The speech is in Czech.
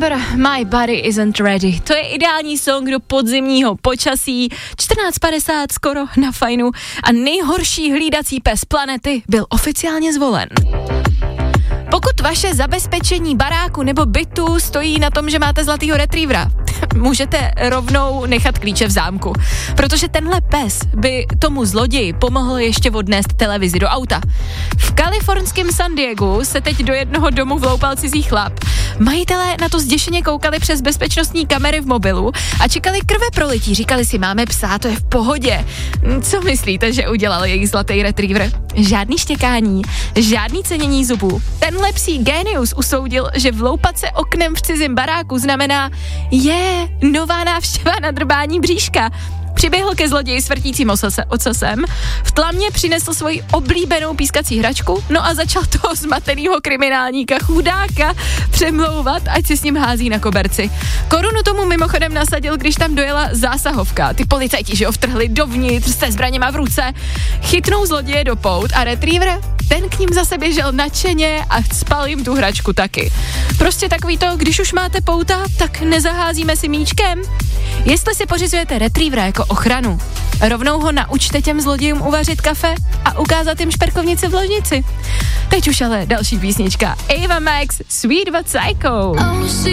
Retriever, My Body Isn't Ready. To je ideální song do podzimního počasí, 14:50 skoro na Fajnu a nejhorší hlídací pes planety byl oficiálně zvolen. Pokud vaše zabezpečení baráku nebo bytu stojí na tom, že máte zlatýho retrievera, můžete rovnou nechat klíče v zámku, protože tenhle pes by tomu zloději pomohl ještě odnést televizi do auta. V kalifornském San Diegu se teď do jednoho domu vloupal cizí chlap. Majitelé na to zděšeně koukali přes bezpečnostní kamery v mobilu a čekali krve prolití. Říkali si, máme psa, to je v pohodě. Co myslíte, že udělal jejich zlatý retriever? Žádný štěkání, žádný cenění zubů. Tenhle psí génius usoudil, že vloupat se oknem v cizím baráku znamená nová návštěva na drbání bříška. Přiběhl ke zloději s vrtícím ocasem, v tlamě přinesl svoji oblíbenou pískací hračku, no a začal toho zmatenýho kriminálníka chudáka přemlouvat, ať si s ním hází na koberci. Korunu tomu mimochodem nasadil, když tam dojela zásahovka. Ty policajti, že ho vtrhli dovnitř se zbraněma v ruce, chytnou zloděje do pout a retriever, ten k ním zase běžel nadšeně a spal jim tu hračku taky. Prostě takový to, když už máte pouta, tak nezaházíme si míčkem. Jestli si pořizujete retrievera jako ochranu, rovnou ho naučte těm zlodějům uvařit kafe a ukázat jim šperkovnici v ložnici. Teď už ale další písnička. Ava Max, Sweet but Psycho.